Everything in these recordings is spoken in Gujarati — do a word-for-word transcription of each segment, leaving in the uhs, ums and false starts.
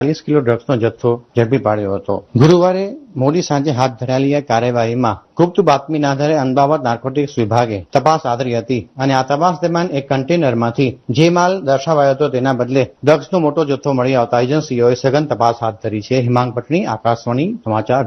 ચાલીસ કિલો ડ્રગ્સનો જથ્થો ઝડપી પાડ્યો હતો. ગુરુવારે મોડી સાંજે હાથ ધરાયેલી આ કાર્યવાહીમાં ગુપ્ત બાતમીના આધારે અમદાવાદ નાર્કોટિક્સ વિભાગે તપાસ આદરી હતી અને આ તપાસ દરમિયાન એક કન્ટેનરમાંથી જે માલ દર્શાવાયો હતો તેના બદલે ડ્રગ્સનો મોટો જથ્થો મળી આવતા એજન્સીઓએ સઘન તપાસ હાથ ધરી છે. હિમાંગ પટણી, આકાશવાણી સમાચાર.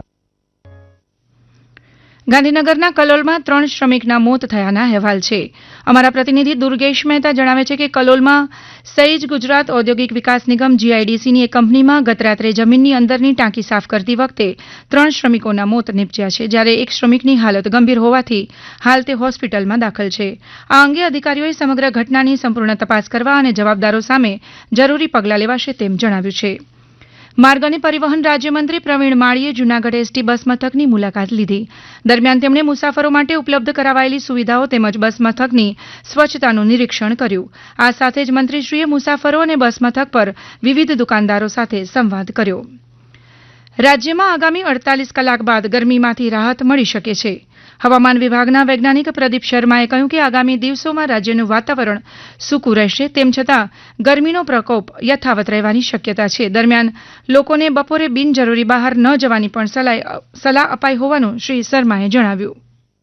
ગાંધીનગરના કલોલમાં ત્રણ શ્રમિકના મોત થયાના અહેવાલ છે. અમારા પ્રતિનિધિ દુર્ગેશ મહેતા જણાવે છે કે કલોલમાં સઈજ ગુજરાત ઔદ્યોગિક વિકાસ નિગમ જીઆઈડીસીની એક કંપનીમાં ગતરાત્રે જમીનની અંદરની ટાંકી સાફ કરતી વખતે ત્રણ શ્રમિકોના મોત નીપજ્યા છે, જ્યારે એક શ્રમિકની હાલત ગંભીર હોવાથી હાલ તે હોસ્પિટલમાં દાખલ છે. આ અંગે અધિકારીઓએ સમગ્ર ઘટનાની સંપૂર્ણ તપાસ કરવા અને જવાબદારો સામે જરૂરી પગલાં લેવાશે તેમ જણાવ્યું છે. માર્ગ અને પરિવહન રાજ્યમંત્રી પ્રવીણ માળીએ જૂનાગઢ એસટી બસ મથકની મુલાકાત લીધી. દરમિયાન તેમણે મુસાફરો માટે ઉપલબ્ધ કરાવાયેલી સુવિધાઓ તેમજ બસ મથકની સ્વચ્છતાનું નિરીક્ષણ કર્યું. આ સાથે જ મંત્રીશ્રીએ મુસાફરો અને બસ મથક પર વિવિધ દુકાનદારો સાથે સંવાદ કર્યો. રાજ્યમાં આગામી અડતાલીસ કલાક બાદ ગરમીમાંથી રાહત મળી શકે છે. હવામાન વિભાગના વૈજ્ઞાનિક પ્રદીપ શર્માએ કહ્યું કે આગામી દિવસોમાં રાજ્યનું વાતાવરણ સૂકું રહેશે, તેમ છતાં ગરમીનો પ્રકોપ યથાવત રહેવાની શક્યતા છે. દરમિયાન લોકોને બપોરે બિનજરૂરી બહાર ન જવાની પણ સલાહ અપાઈ હોવાનું શ્રી શર્માએ જણાવ્યું.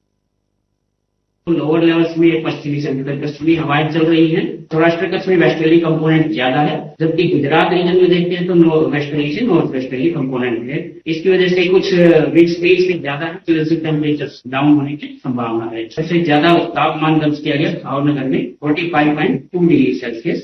लोअर लेवल्स में पश्चिमी से उत्तर पश्चिमी हवाएं चल रही हैं. सौराष्ट्र कच्छ में वेस्टर्ली कंपोनेंट ज्यादा है, जबकि गुजरात रीजन में देखते हैं तो वेस्टर्ली से नॉर्थ वेस्टर्ली कंपोनेंट है. इसकी वजह से कुछ विंड स्पीड भी ज्यादा है, रिलेटिव टेम्परेचर डाउन होने की संभावना है. सबसे ज्यादा तापमान दर्ज किया गया भावनगर में forty five point two degree Celsius.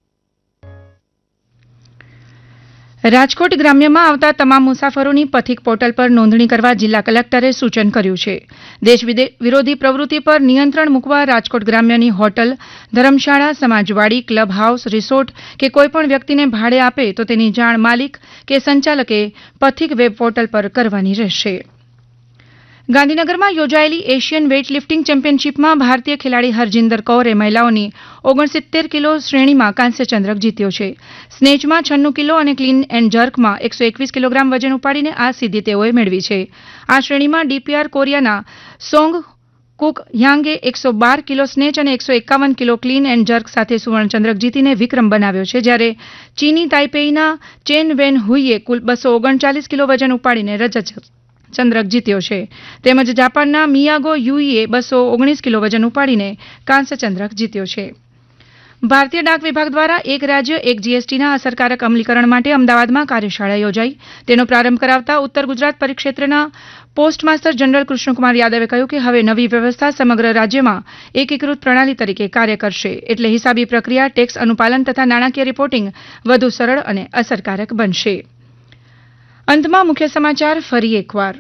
Rajkot ગ્રામ્યમાં આવતા તમામ મુસાફરોની પથિક પોર્ટલ પર નોંધણી કરવા જિલ્લા કલેક્ટરે સૂચન કર્યું છે. દેશ વિરોધી પ્રવૃત્તિ પર નિયંત્રણ મૂકવા રાજકોટ ગ્રામ્યની હોટલ, ધર્મશાળા, સમાજવાડી, ક્લબ હાઉસ, રિસોર્ટ કે કોઈપણ વ્યક્તિને ભાડે આપે તો તેની જાણ માલિક કે સંચાલકે પથિક વેબ પોર્ટલ પર કરવાની રહેશે. ગાંધીનગરમાં યોજાયેલી એશિયન વેઇટલિફ્ટિંગ ચેમ્પિયનશીપમાં ભારતીય ખેલાડી હરજિંદર કૌરે મહિલાઓની ઓગણસિત્તેર કિલો શ્રેણીમાં કાંસ્ય ચંદ્રક જીત્યો છે. સ્નેચમાં છન્નું કિલો અને ક્લીન એન્ડ જર્કમાં એકસો એકવીસ કિલોગ્રામ વજન ઉપાડીને આ સિદ્ધિ તેઓએ મેળવી છે. આ શ્રેણીમાં ડીપીઆર કોરિયાના સોંગ કુક યાંગે એકસો બાર કિલો સ્નેચ અને એકસો એકાવન કિલો ક્લીન એન્ડ જર્ક સાથે સુવર્ણચંદ્રક જીતીને વિક્રમ બનાવ્યો છે, જ્યારે ચીની તાઇપેઈના ચેન વેન હુઈએ કુલ બસો ઓગણચાલીસ કિલો વજન ઉપાડીને રજત ચંદ્રક જીત્યો છે. તેમજ જાપાનના મિયાગો યુઈએ બસો ઓગણીસ કિલો વજન ઉપાડીને કાંસ્ય ચંદ્રક જીત્યો છે. ભારતીય ડાક વિભાગ દ્વારા એક રાજ્ય એક જીએસટીના અસરકારક અમલીકરણ માટે અમદાવાદમાં કાર્યશાળા યોજાઈ. તેનો પ્રારંભ કરાવતા ઉત્તર Gujarat પરિક્ષેત્રના post master general Krishnakumar યાદવે કહ્યું કે હવે નવી વ્યવસ્થા સમગ્ર રાજ્યમાં એકીકૃત પ્રણાલી તરીકે કાર્ય કરશે, એટલે હિસાબી પ્રક્રિયા, ટેક્સ અનુપાલન તથા નાણાકીય રિપોર્ટિંગ વધુ સરળ અને અસરકારક બનશે. અંતમાં મુખ્ય સમાચાર ફરી એકવાર.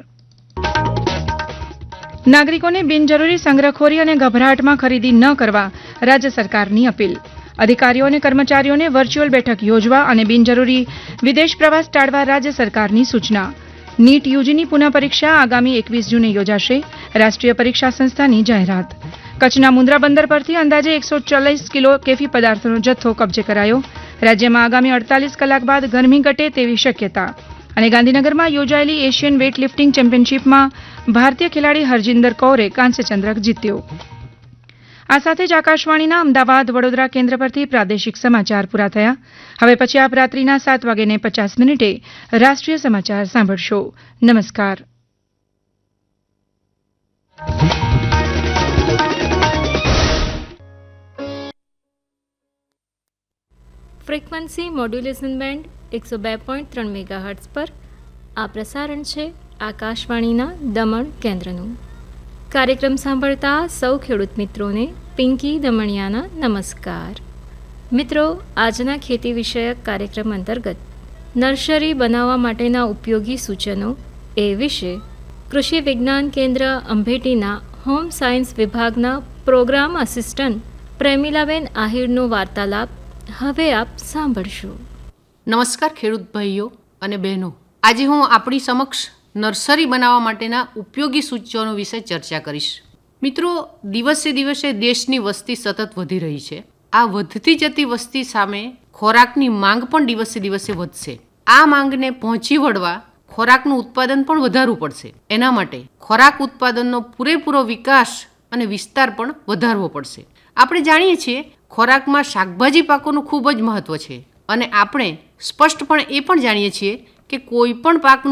નાગરિકોને બિનજરૂરી સંગ્રહખોરી અને ગભરાટમાં ખરીદી ન કરવા રાજ્ય સરકારની અપીલ. અધિકારીઓ અને કર્મચારીઓને વર્ચ્યુઅલ બેઠક યોજવા અને બિનજરૂરી વિદેશ પ્રવાસ ટાળવા રાજ્ય સરકારની સૂચના. નીટ યુજીની પુનઃ પરીક્ષા આગામી એકવીસ જૂને યોજાશે, રાષ્ટ્રીય પરીક્ષા સંસ્થાની જાહેરાત. કચ્છના મુન્દ્રા બંદર પરથી અંદાજે એકસો ચાલીસ કિલો કેફી પદાર્થોનો જથ્થો કબજે કરાયો. રાજ્યમાં આગામી અડતાલીસ કલાક બાદ ગરમી ઘટે તેવી શક્યતા. અને ગાંધીનગરમાં યોજાયેલી એશિયન વેઇટલિફ્ટિંગ ચેમ્પિયનશીપમાં ભારતીય ખેલાડી હરજિંદર કૌરે કાંસ્ય ચંદ્રક જીત્યો. આ સાથે જ આકાશવાણીના અમદાવાદ વડોદરા કેન્દ્ર પરથી પ્રાદેશિક સમાચાર પૂરા થયા. હવે પછી આપ રાત્રિના સાત વાગ્યે પચાસ મિનિટે રાષ્ટ્રીય સમાચાર સાંભળશો. નમસ્કાર. ફ્રીક્વન્સી મોડ્યુલેશન બેન્ડ એકસો બે પોઈન્ટ ત્રણ મેગાહર્ટ્ઝ પર આ પ્રસારણ છે આકાશવાણીના દમણ કેન્દ્રનું. કાર્યક્રમ સાંભળતા સૌ ખેડૂત મિત્રોને પિંકી દમણિયાના નમસ્કાર. મિત્રો, આજના ખેતી વિષયક કાર્યક્રમ અંતર્ગત નર્સરી બનાવવા માટેના ઉપયોગી સૂચનો એ વિશે કૃષિ વિજ્ઞાન કેન્દ્ર અંભેટીના હોમ સાયન્સ વિભાગના પ્રોગ્રામ આસિસ્ટન્ટ પ્રેમિલાબેન આહિરનો વાર્તાલાપ હવે આપ સાંભળશો. નમસ્કાર ખેડૂત ભાઈઓ અને બહેનો. આજે હું આપણી સમક્ષ નર્સરી બનાવવા માટેના ઉપયોગી સૂચનો વિશે ચર્ચા કરીશ. મિત્રો, દિવસે દિવસે દેશની વસ્તી સતત વધી રહી છે. આ વધતી જતી વસ્તી સામે ખોરાકની માંગ પણ દિવસે દિવસે વધશે. આ માંગને પહોંચી વળવા ખોરાકનું ઉત્પાદન પણ વધારવું પડશે. એના માટે ખોરાક ઉત્પાદનનો પૂરેપૂરો વિકાસ અને વિસ્તાર પણ વધારવો પડશે. આપણે જાણીએ છીએ ખોરાકમાં શાકભાજી પાકોનું ખૂબ જ મહત્વ છે અને આપણે સ્પષ્ટપણે એ પણ જાણીએ છીએ કે કોઈ પણ પાકનું